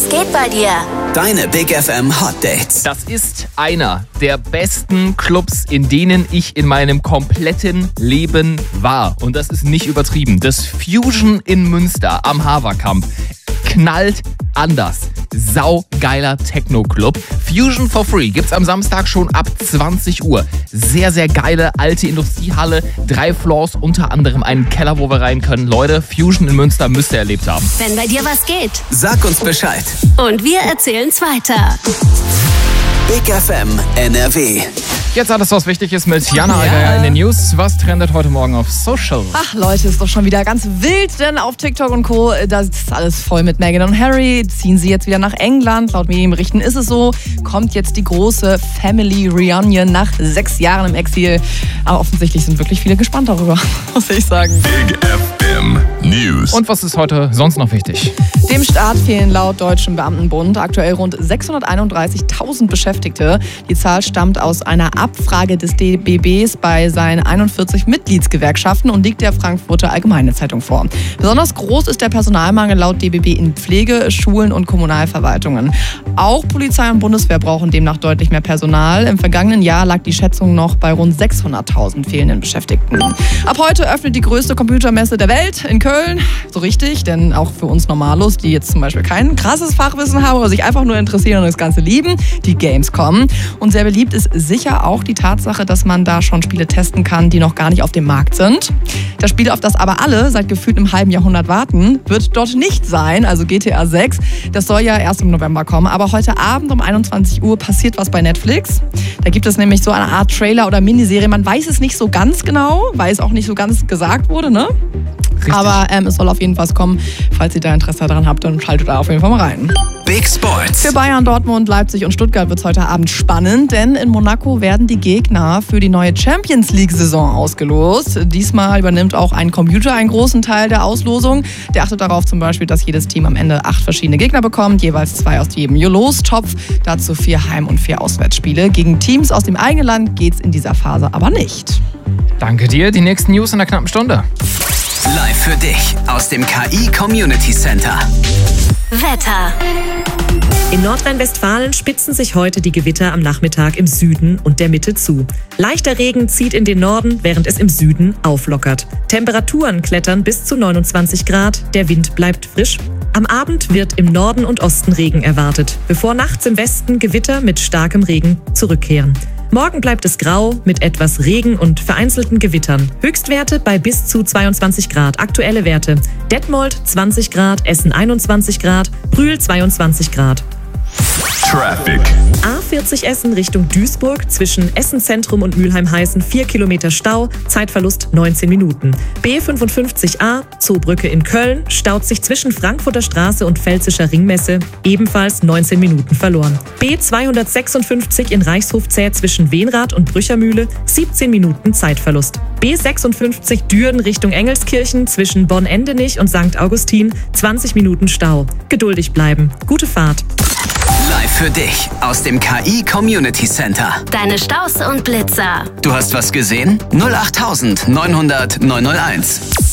Was geht bei dir? Deine Big FM Hot Dates. Das ist einer der besten Clubs, in denen ich in meinem kompletten Leben war. Und das ist nicht übertrieben. Das Fusion in Münster am Haverkamp knallt anders. Saugeiler Techno-Club. Fusion for Free gibt's am Samstag schon ab 20 Uhr. Sehr, sehr geile alte Industriehalle. 3 Floors, unter anderem einen Keller, wo wir rein können. Leute, Fusion in Münster müsst ihr erlebt haben. Wenn bei dir was geht. Sag uns Bescheid. Und wir erzählen's weiter. Big FM NRW. Jetzt alles, was wichtig ist mit Jana Allgeier in den News. Was trendet heute Morgen auf Social? Ach Leute, ist doch schon wieder ganz wild, denn auf TikTok und Co., da ist alles voll mit Meghan und Harry. Ziehen sie jetzt wieder nach England. Laut Medienberichten ist es so. Kommt jetzt die große Family Reunion nach 6 Jahren im Exil. Aber offensichtlich sind wirklich viele gespannt darüber, muss ich sagen. Big FM News. Und was ist heute sonst noch wichtig? Dem Staat fehlen laut Deutschem Beamtenbund aktuell rund 631.000 Beschäftigte. Die Zahl stammt aus einer Abfrage des DBBs bei seinen 41 Mitgliedsgewerkschaften und liegt der Frankfurter Allgemeine Zeitung vor. Besonders groß ist der Personalmangel laut DBB in Pflege, Schulen und Kommunalverwaltungen. Auch Polizei und Bundeswehr brauchen demnach deutlich mehr Personal. Im vergangenen Jahr lag die Schätzung noch bei rund 600.000 fehlenden Beschäftigten. Ab heute öffnet die größte Computermesse der Welt in Köln. So richtig, denn auch für uns Normalos, die jetzt zum Beispiel kein krasses Fachwissen haben, aber sich einfach nur interessieren und das Ganze lieben, die Gamescom. Und sehr beliebt ist sicher auch die Tatsache, dass man da schon Spiele testen kann, die noch gar nicht auf dem Markt sind. Das Spiel, auf das aber alle seit gefühlt einem halben Jahrhundert warten, wird dort nicht sein, also GTA 6. Das soll ja erst im November kommen, aber heute Abend um 21 Uhr passiert was bei Netflix. Da gibt es nämlich so eine Art Trailer oder Miniserie. Man weiß es nicht so ganz genau, weil es auch nicht so ganz gesagt wurde, ne? Richtig. Aber es soll auf jeden Fall kommen. Falls ihr da Interesse daran habt, dann schaltet da auf jeden Fall mal rein. Big Sports. Für Bayern, Dortmund, Leipzig und Stuttgart wird es heute Abend spannend, denn in Monaco werden die Gegner für die neue Champions League-Saison ausgelost. Diesmal übernimmt auch ein Computer einen großen Teil der Auslosung. Der achtet darauf zum Beispiel, dass jedes Team am Ende 8 verschiedene Gegner bekommt, jeweils 2 aus jedem Lostopf. Dazu 4 Heim- und 4 Auswärtsspiele. Gegen Teams aus dem eigenen Land geht es in dieser Phase aber nicht. Danke dir. Die nächsten News in einer knappen Stunde. Live für dich aus dem KI Community Center. Wetter. In Nordrhein-Westfalen spitzen sich heute die Gewitter am Nachmittag im Süden und der Mitte zu. Leichter Regen zieht in den Norden, während es im Süden auflockert. Temperaturen klettern bis zu 29 Grad, der Wind bleibt frisch. Am Abend wird im Norden und Osten Regen erwartet, bevor nachts im Westen Gewitter mit starkem Regen zurückkehren. Morgen bleibt es grau mit etwas Regen und vereinzelten Gewittern. Höchstwerte bei bis zu 22 Grad. Aktuelle Werte: Detmold 20 Grad, Essen 21 Grad, Brühl 22 Grad. Traffic. A40 Essen Richtung Duisburg, zwischen Essen-Zentrum und Mülheim-Heißen 4 Kilometer Stau, Zeitverlust 19 Minuten. B55A Zoobrücke in Köln staut sich zwischen Frankfurter Straße und Pfälzischer Ringmesse, ebenfalls 19 Minuten verloren. B256 in Reichshof-Zäh zwischen Wenrath und Brüchermühle, 17 Minuten Zeitverlust. B56 Düren Richtung Engelskirchen zwischen Bonn-Endenich und St. Augustin, 20 Minuten Stau. Geduldig bleiben. Gute Fahrt. Live für dich aus dem KI Community Center. Deine Staus und Blitzer. Du hast was gesehen? 08900 901.